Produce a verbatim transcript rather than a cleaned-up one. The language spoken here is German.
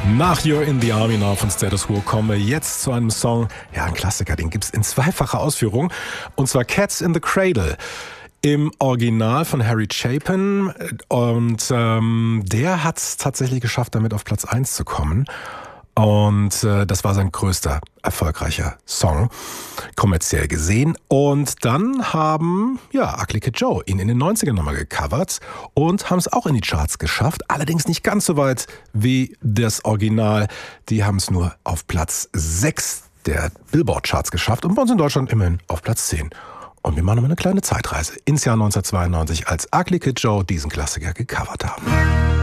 Nach You're in the Army Now von Status Quo kommen wir jetzt zu einem Song, ja, ein Klassiker, den gibt's in zweifacher Ausführung, und zwar Cats in the Cradle. Im Original von Harry Chapin, und ähm, der hat es tatsächlich geschafft, damit auf Platz eins zu kommen. Und äh, das war sein größter erfolgreicher Song, kommerziell gesehen. Und dann haben, ja, Ugly Kid Joe ihn in den neunzigern nochmal gecovert und haben es auch in die Charts geschafft. Allerdings nicht ganz so weit wie das Original. Die haben es nur auf Platz sechs der Billboard-Charts geschafft und bei uns in Deutschland immerhin auf Platz zehn. Und wir machen nochmal eine kleine Zeitreise ins Jahr neunzehnhundertzweiundneunzig, als Ugly Kid Joe diesen Klassiker gecovert haben.